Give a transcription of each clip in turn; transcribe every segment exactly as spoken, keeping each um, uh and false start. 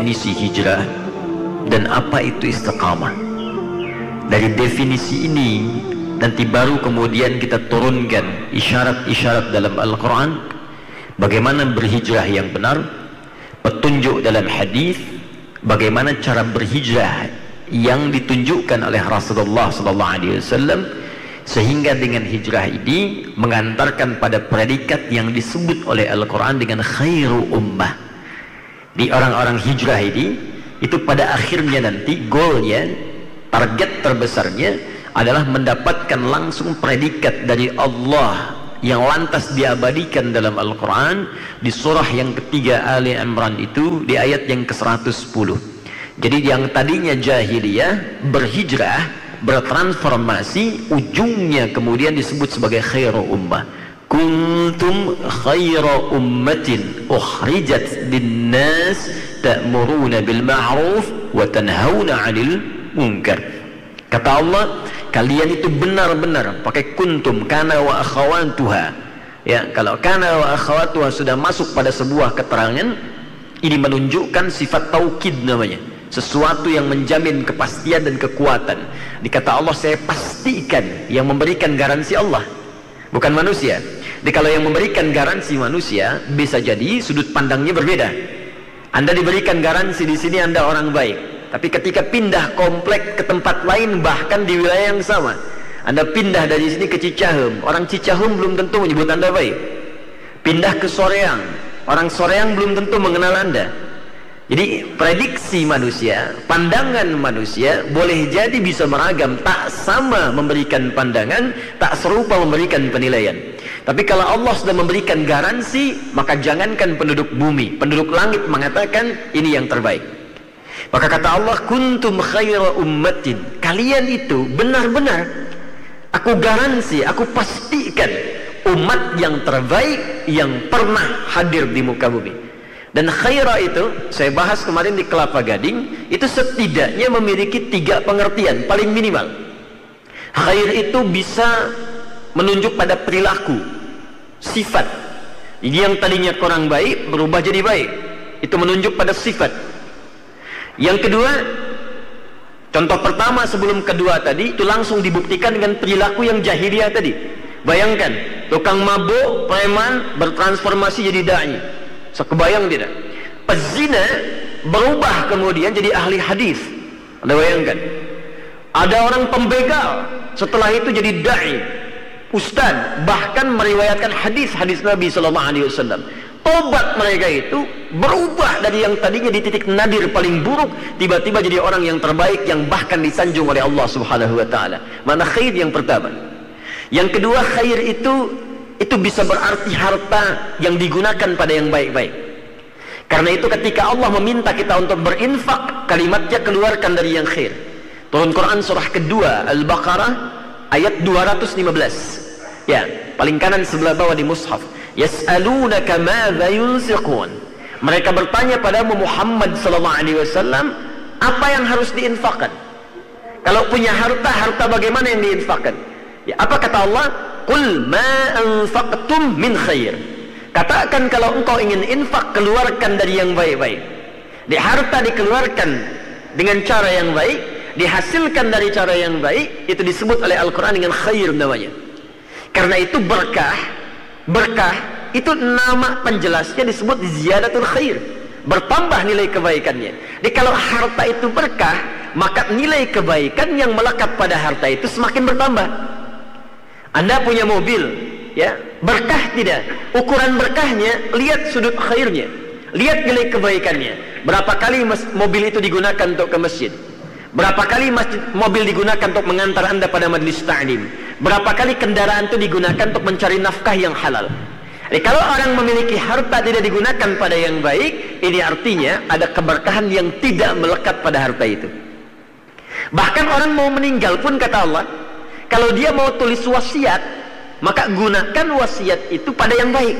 definisi hijrah dan apa itu istiqamah. Dari definisi ini nanti baru kemudian kita turunkan isyarat-isyarat dalam Al-Quran, bagaimana berhijrah yang benar, petunjuk dalam hadis, bagaimana cara berhijrah yang ditunjukkan oleh Rasulullah sallallahu alaihi wasallam, sehingga dengan hijrah ini mengantarkan pada predikat yang disebut oleh Al-Quran dengan khairu ummah. Di orang-orang hijrah ini, itu pada akhirnya nanti goalnya, target terbesarnya adalah mendapatkan langsung predikat dari Allah yang lantas diabadikan dalam Al-Quran di surah yang ketiga Ali Imran itu di ayat yang ke seratus sepuluh. Jadi yang tadinya jahiliyah berhijrah, bertransformasi, ujungnya kemudian disebut sebagai khairu ummah. Kuntum khaira ummatin ukhrijat linnas ta'muruna bil ma'ruf wa tanhauna 'anil munkar. Kata Allah, kalian itu benar-benar, pakai kuntum, kana wa akhawatuha. Ya, kalau kana wa akhawatuha sudah masuk pada sebuah keterangan, ini menunjukkan sifat taukid namanya, sesuatu yang menjamin kepastian dan kekuatan. Dikata Allah, saya pastikan, yang memberikan garansi Allah, bukan manusia. Jadi kalau yang memberikan garansi manusia, bisa jadi sudut pandangnya berbeda. Anda diberikan garansi di sini Anda orang baik, tapi ketika pindah komplek ke tempat lain, bahkan di wilayah yang sama, Anda pindah dari sini ke Cicahem, orang Cicahem belum tentu menyebut Anda baik. Pindah ke Soreang, orang Soreang belum tentu mengenal Anda. Jadi prediksi manusia, pandangan manusia boleh jadi bisa meragam, tak sama memberikan pandangan, tak serupa memberikan penilaian. Tapi kalau Allah sudah memberikan garansi, maka jangankan penduduk bumi, penduduk langit mengatakan ini yang terbaik. Maka kata Allah, kuntum khaira ummatin, kalian itu benar-benar, aku garansi, aku pastikan umat yang terbaik yang pernah hadir di muka bumi. Dan khaira itu, saya bahas kemarin di Kelapa Gading, itu setidaknya memiliki tiga pengertian paling minimal. Khair itu bisa menunjuk pada perilaku, sifat. Jadi yang tadinya kurang baik berubah jadi baik, itu menunjuk pada sifat. Yang kedua, contoh pertama sebelum kedua tadi, itu langsung dibuktikan dengan perilaku yang jahiliyah tadi. Bayangkan, tukang mabuk, preman bertransformasi jadi da'i. Sekebayang tidak? Pezina berubah kemudian jadi ahli hadis. Anda bayangkan? Ada orang pembegal, setelah itu jadi da'i, ustaz, bahkan meriwayatkan hadis-hadis Nabi sallallahu alaihi wasallam. Tobat mereka itu berubah dari yang tadinya di titik nadir paling buruk, tiba-tiba jadi orang yang terbaik, yang bahkan disanjung oleh Allah subhanahu wa ta'ala. Mana khair yang pertama. Yang kedua, khair itu itu bisa berarti harta yang digunakan pada yang baik-baik. Karena itu ketika Allah meminta kita untuk berinfak, kalimatnya keluarkan dari yang khair. Turun Quran surah kedua Al-Baqarah ayat dua ratus lima belas. Ya, paling kanan sebelah bawah di mushaf. Yas'alunaka madza yunfiqun. Mereka bertanya pada Muhammad sallallahu alaihi wasallam, apa yang harus diinfakkan? Kalau punya harta, harta bagaimana yang diinfakkan? Ya, apa kata Allah? Qul ma anfaqtum min khair. Katakan kalau engkau ingin infak, keluarkan dari yang baik-baik. Di harta dikeluarkan dengan cara yang baik, dihasilkan dari cara yang baik, itu disebut oleh Al-Quran dengan khair namanya. Karena itu berkah, berkah itu nama penjelasnya disebut ziyadatul khair, bertambah nilai kebaikannya. Jadi kalau harta itu berkah, maka nilai kebaikan yang melekat pada harta itu semakin bertambah. Anda punya mobil, ya, berkah tidak? Ukuran berkahnya, lihat sudut khairnya, lihat nilai kebaikannya. Berapa kali mobil itu digunakan untuk ke masjid? Berapa kali masjid, mobil digunakan untuk mengantar Anda pada majlis ta'lim? Berapa kali kendaraan itu digunakan untuk mencari nafkah yang halal? Jadi kalau orang memiliki harta tidak digunakan pada yang baik, ini artinya ada keberkahan yang tidak melekat pada harta itu. Bahkan orang mau meninggal pun, kata Allah, kalau dia mau tulis wasiat, maka gunakan wasiat itu pada yang baik.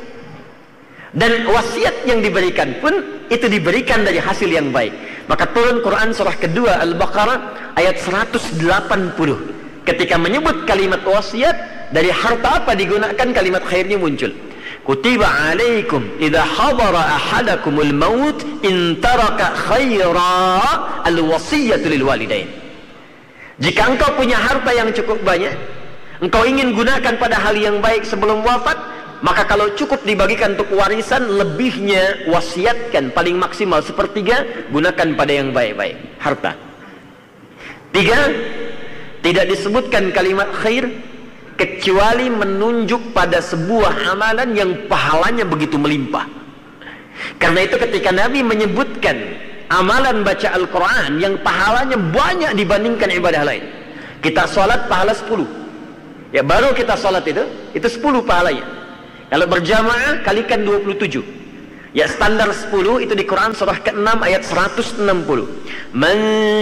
Dan wasiat yang diberikan pun itu diberikan dari hasil yang baik. Maka turun Quran surah kedua Al-Baqarah ayat seratus delapan puluh. Ketika menyebut kalimat wasiat, dari harta apa digunakan, kalimat khairnya muncul. Kutiba alaikum idza hadara ahadakumul maut in taraka khaira al-wasiyatu lil walidain. Jika engkau punya harta yang cukup banyak, engkau ingin gunakan pada hal yang baik sebelum wafat, maka kalau cukup dibagikan untuk warisan, lebihnya wasiatkan paling maksimal sepertiga, gunakan pada yang baik-baik, harta. Tiga, tidak disebutkan kalimat khair kecuali menunjuk pada sebuah amalan yang pahalanya begitu melimpah. Karena itu ketika Nabi menyebutkan amalan baca Al-Quran yang pahalanya banyak dibandingkan ibadah lain, kita sholat pahala sepuluh, ya baru kita sholat itu itu sepuluh pahalanya. Kalau berjamaah kalikan dua puluh tujuh, ya standar sepuluh. Itu di Quran surah ke enam ayat seratus enam puluh. Man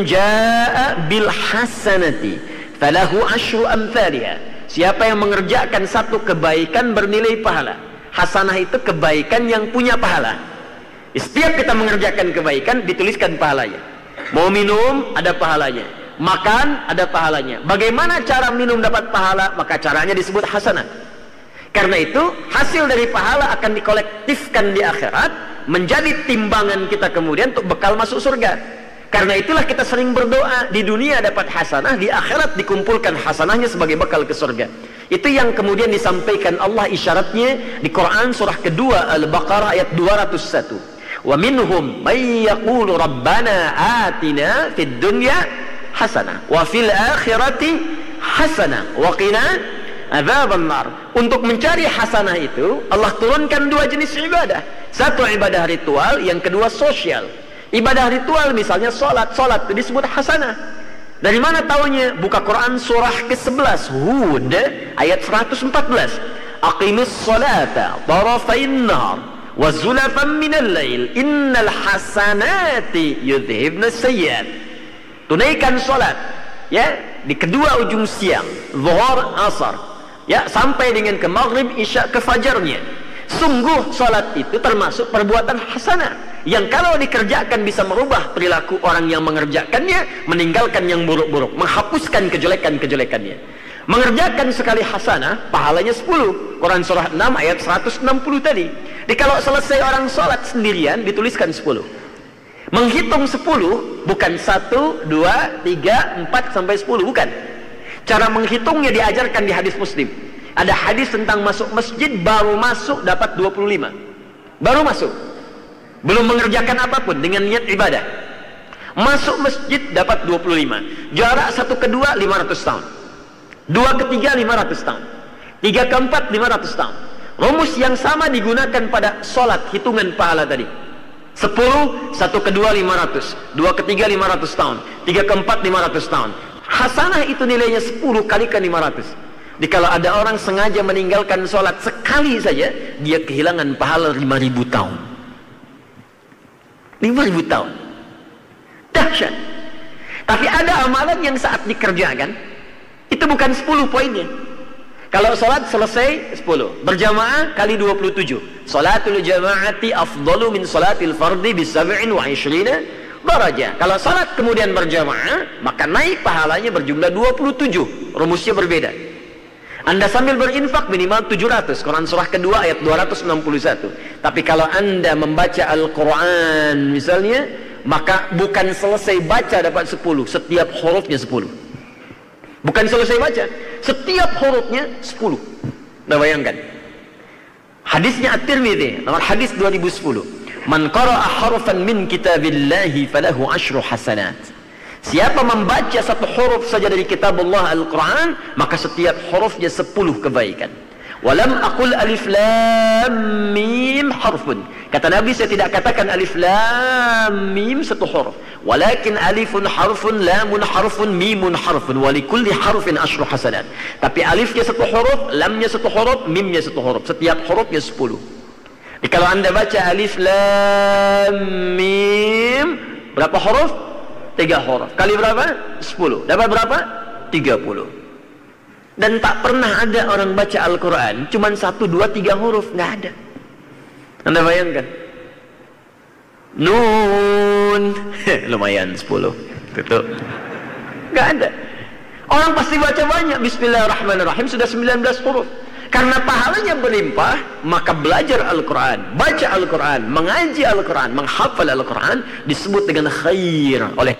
jaa bil hasanati falahu asyru amthaliha. Siapa yang mengerjakan satu kebaikan bernilai pahala. Hasanah itu kebaikan yang punya pahala. Setiap kita mengerjakan kebaikan dituliskan pahalanya. Mau minum ada pahalanya, makan ada pahalanya. Bagaimana cara minum dapat pahala? Maka caranya disebut hasanah. Karena itu hasil dari pahala akan dikolektifkan di akhirat menjadi timbangan kita kemudian untuk bekal masuk surga. Karena itulah kita sering berdoa, di dunia dapat hasanah, di akhirat dikumpulkan hasanahnya sebagai bekal ke surga. Itu yang kemudian disampaikan Allah isyaratnya di Quran surah kedua Al-Baqarah ayat dua ratus satu. Wa minhum may yaqulu rabbana atina fid dunya hasanah wa fil akhirati hasanah wa qina adzaban nar. Untuk mencari hasanah itu Allah turunkan dua jenis ibadah. Satu ibadah ritual, yang kedua sosial. Ibadah ritual misalnya salat, salat itu disebut hasanah. Dari mana taunya? Buka Quran surah ke sebelas Hud ayat seratus empat belas. Aqimus salata tarafain nahar wa zulafan minal lail innal hasanati yudhibna sayyi'at. Tunaikan salat ya di kedua ujung siang, zuhur, asar, ya sampai dengan ke maghrib, isya, ke fajarnya. Sungguh salat itu termasuk perbuatan hasanah yang kalau dikerjakan bisa merubah perilaku orang yang mengerjakannya, meninggalkan yang buruk-buruk, menghapuskan kejelekan-kejelekannya. Mengerjakan sekali hasanah pahalanya sepuluh. Quran surah enam ayat seratus enam puluh tadi. Jadi kalau selesai orang salat sendirian dituliskan sepuluh. Menghitung sepuluh bukan satu, dua, tiga, empat sampai sepuluh, bukan. Cara menghitungnya diajarkan di hadis Muslim. Ada hadis tentang masuk masjid, baru masuk dapat dua puluh lima. Baru masuk, belum mengerjakan apapun dengan niat ibadah. Masuk masjid dapat dua puluh lima. Jarak satu kedua lima ratus tahun. Dua ketiga lima ratus tahun. Tiga keempat lima ratus tahun. Rumus yang sama digunakan pada sholat, hitungan pahala tadi. Sepuluh, satu kedua lima ratus. Dua ketiga lima ratus tahun. Tiga keempat lima ratus tahun. Hasanah itu nilainya sepuluh kalikan lima ratus. Jadi kalau ada orang sengaja meninggalkan sholat sekali saja, dia kehilangan pahala lima ribu tahun. lima ribu tahun. Dahsyat. Tapi ada amalan yang saat dikerjakan, itu bukan sepuluh poinnya. Kalau sholat selesai sepuluh. Berjamaah kali dua puluh tujuh. Sholatul jama'ati afdalu min sholatil fardi bisab'in wa ishrina darajah. Kalau sholat kemudian berjamaah, maka naik pahalanya berjumlah dua puluh tujuh. Rumusnya berbeda. Anda sambil berinfak minimal tujuh ratus. Quran surah kedua ayat dua ratus enam puluh satu. Tapi kalau Anda membaca Al-Quran misalnya, maka bukan selesai baca dapat sepuluh. Setiap hurufnya sepuluh. Bukan selesai baca, setiap hurufnya sepuluh. Nah bayangkan. Hadisnya At-Tirmidzi, nomor hadis dua ribu sepuluh. Man qara'a harfan min kitabillahi falahu asyru hasanat. Siapa membaca satu huruf saja dari kitab Allah Al-Quran, maka setiap hurufnya sepuluh kebaikan. Walam aqul alif lam mim harfun. Kata Nabi, saya tidak katakan alif lam mim satu huruf. Walakin alifun harfun, lamun harfun, mimun harfun. Walikulli harfin asyru hasanat. Tapi alifnya satu huruf, lamnya satu huruf, mimnya satu huruf. Setiap hurufnya sepuluh. Jadi kalau anda baca alif lam mim, berapa huruf? Tiga huruf. Kali berapa? Sepuluh. Dapat berapa? Tiga puluh. Dan tak pernah ada orang baca Al-Quran cuman satu, dua, tiga huruf. Nggak ada. Anda bayangkan. Nun. Lumayan sepuluh. Tutup. Nggak ada. Orang pasti baca banyak. Bismillahirrahmanirrahim sudah sembilan belas huruf. Karena pahalanya berlimpah, maka belajar Al-Quran, baca Al-Quran, mengaji Al-Quran, menghafal Al-Quran disebut dengan khair oleh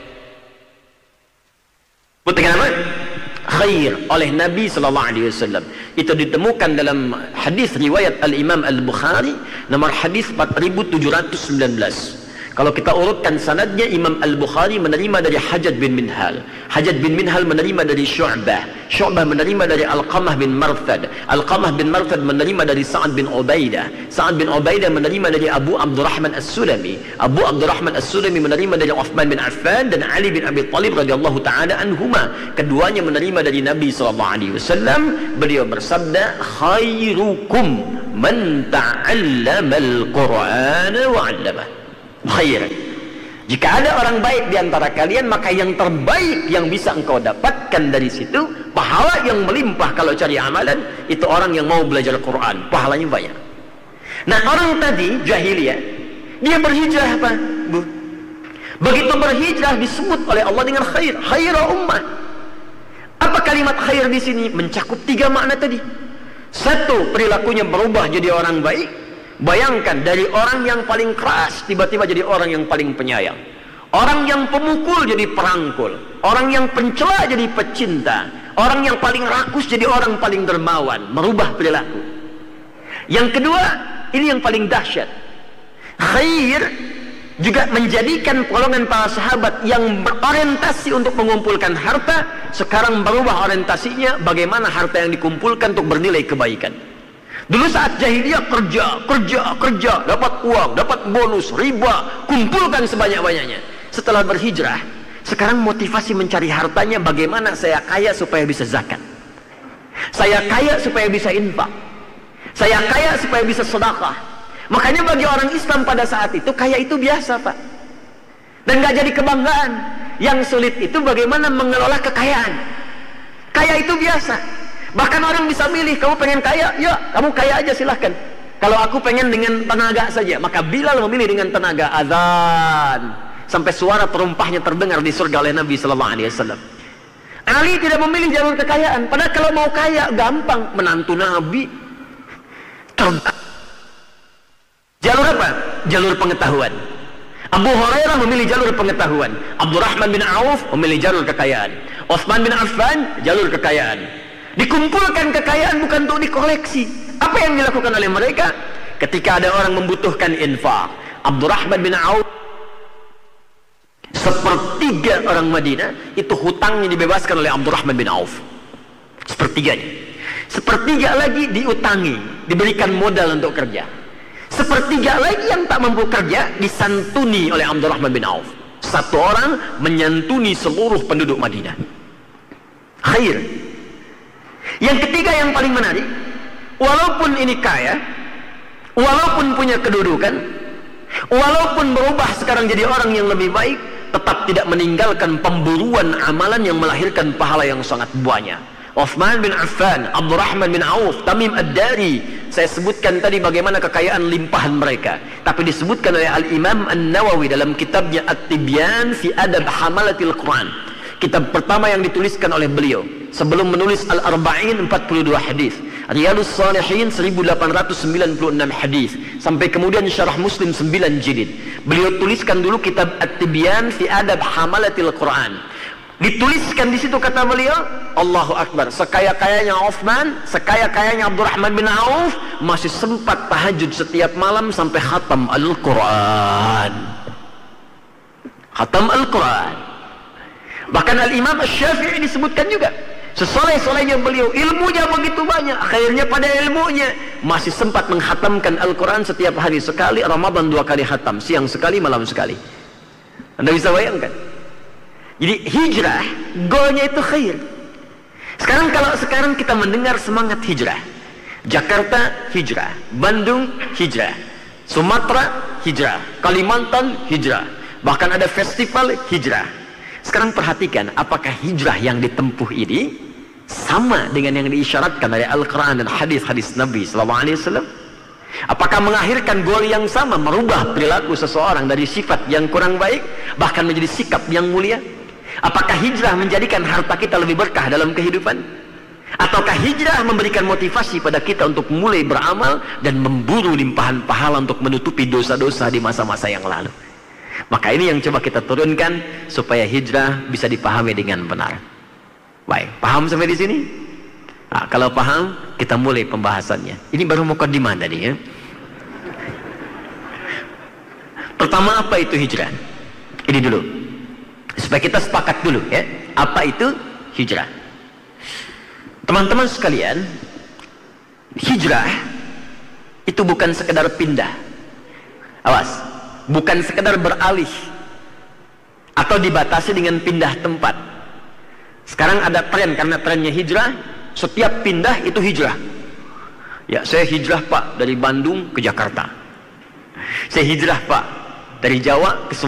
disebut dengan apa? Khair oleh Nabi sallallahu alaihi wasallam. Itu ditemukan dalam hadis riwayat Al-Imam Al-Bukhari nomor hadis empat ribu tujuh ratus sembilan belas. Kalau kita urutkan sanadnya, Imam Al-Bukhari menerima dari Hajjaj bin Minhal, Hajjaj bin Minhal menerima dari Syu'bah, Syu'bah menerima dari Alqamah bin Marthad, Alqamah bin Marthad menerima dari Sa'ad bin Ubaidah, Sa'ad bin Ubaidah menerima dari Abu Abdurrahman As-Sulami, Abu Abdurrahman As-Sulami menerima dari Uthman bin Affan dan Ali bin Abi Thalib radhiyallahu ta'ala anhuma. Keduanya menerima dari Nabi sallallahu alaihi wasallam. Beliau bersabda, khairukum man ta'allama al-Qur'ana wa 'allamah. Khair. Jika ada orang baik di antara kalian, maka yang terbaik yang bisa engkau dapatkan dari situ, pahala yang melimpah kalau cari amalan, itu orang yang mau belajar Quran, pahalanya banyak. Nah, orang tadi jahiliyah, dia berhijrah apa, Bu? Begitu berhijrah disebut oleh Allah dengan khair, khaira ummah. Apa kalimat khair di sini? Mencakup tiga makna tadi. Satu, perilakunya berubah jadi orang baik. Bayangkan, dari orang yang paling keras tiba-tiba jadi orang yang paling penyayang, orang yang pemukul jadi perangkul, orang yang pencela jadi pecinta, orang yang paling rakus jadi orang paling dermawan, merubah perilaku. Yang kedua, ini yang paling dahsyat, khair juga menjadikan golongan para sahabat yang berorientasi untuk mengumpulkan harta, sekarang berubah orientasinya bagaimana harta yang dikumpulkan untuk bernilai kebaikan. Dulu saat jahiliyah kerja, kerja, kerja, dapat uang, dapat bonus, riba, kumpulkan sebanyak-banyaknya. Setelah berhijrah, sekarang motivasi mencari hartanya bagaimana saya kaya supaya bisa zakat, saya kaya supaya bisa infak, saya kaya supaya bisa sedekah. Makanya bagi orang Islam pada saat itu, kaya itu biasa, Pak, dan gak jadi kebanggaan. Yang sulit itu bagaimana mengelola kekayaan. Kaya itu biasa. Bahkan orang bisa milih, kamu pengen kaya, ya kamu kaya aja silahkan. Kalau aku pengen dengan tenaga saja, maka Bilal memilih dengan tenaga, azan sampai suara terumpahnya terdengar di surga oleh Nabi sallallahu alaihi wasallam. Ali tidak memilih jalur kekayaan, padahal kalau mau kaya gampang, menantu Nabi. Jalur apa? Jalur pengetahuan. Abu Hurairah memilih jalur pengetahuan, Abdurrahman bin Auf memilih jalur kekayaan, Utsman bin Affan jalur kekayaan. Dikumpulkan kekayaan bukan untuk dikoleksi. Apa yang dilakukan oleh mereka? Ketika ada orang membutuhkan infak, Abdurrahman bin Auf, sepertiga orang Madinah itu hutangnya dibebaskan oleh Abdurrahman bin Auf, sepertiganya. Sepertiga lagi diutangi, diberikan modal untuk kerja. Sepertiga lagi yang tak mampu kerja disantuni oleh Abdurrahman bin Auf. Satu orang menyantuni seluruh penduduk Madinah. Khair. Yang ketiga yang paling menarik, walaupun ini kaya, walaupun punya kedudukan, walaupun berubah sekarang jadi orang yang lebih baik, tetap tidak meninggalkan pemburuan amalan yang melahirkan pahala yang sangat banyak. Uthman bin Affan, Abdurrahman bin Auf, Tamim Ad-Dari, saya sebutkan tadi bagaimana kekayaan limpahan mereka, tapi disebutkan oleh Al-Imam An-Nawawi dalam kitabnya At-Tibyan fi Adab Hamalatil Quran, kitab pertama yang dituliskan oleh beliau sebelum menulis Al-Arba'in, empat puluh dua hadis, Riyadhus Shalihin seribu delapan ratus sembilan puluh enam hadis, sampai kemudian Syarah Muslim sembilan jilid. Beliau tuliskan dulu kitab At-Tibyan fi Adab Hamalatil Quran. Dituliskan di situ kata beliau, Allahu Akbar, sekaya-kayanya Uthman, sekaya-kayanya Abdurrahman bin Auf masih sempat tahajud setiap malam sampai khatam Al-Quran. Khatam Al-Quran. Bahkan Al-Imam Asy-Syafi'i disebutkan juga, sesoleh-solehnya beliau, ilmunya begitu banyak, akhirnya pada ilmunya masih sempat menghatamkan Al-Quran setiap hari sekali, Ramadan dua kali khatam, siang sekali, malam sekali. Anda bisa bayangkan? Jadi hijrah, goalnya itu khair. Sekarang kalau sekarang kita mendengar semangat hijrah, Jakarta hijrah, Bandung hijrah, Sumatera hijrah, Kalimantan hijrah, bahkan ada festival hijrah. Sekarang perhatikan, apakah hijrah yang ditempuh ini sama dengan yang diisyaratkan oleh Al-Quran dan hadis-hadis Nabi sallallahu alaihi wasallam? Apakah mengakhirkan goal yang sama, merubah perilaku seseorang dari sifat yang kurang baik bahkan menjadi sikap yang mulia? Apakah hijrah menjadikan harta kita lebih berkah dalam kehidupan? Ataukah hijrah memberikan motivasi pada kita untuk mulai beramal dan memburu limpahan pahala untuk menutupi dosa-dosa di masa-masa yang lalu? Maka ini yang coba kita turunkan supaya hijrah bisa dipahami dengan benar. Baik, paham sampai di sini? Nah, kalau paham, kita mulai pembahasannya. Ini baru mukadimah tadi ya. Pertama, apa itu hijrah? Ini dulu, supaya kita sepakat dulu ya. Apa itu hijrah? Teman-teman sekalian, hijrah itu bukan sekedar pindah. Awas, bukan sekedar beralih atau dibatasi dengan pindah tempat. Sekarang ada tren, karena trennya hijrah, setiap pindah itu hijrah. Ya, saya hijrah Pak dari Bandung ke Jakarta. Saya hijrah Pak dari Jawa ke Sumatera.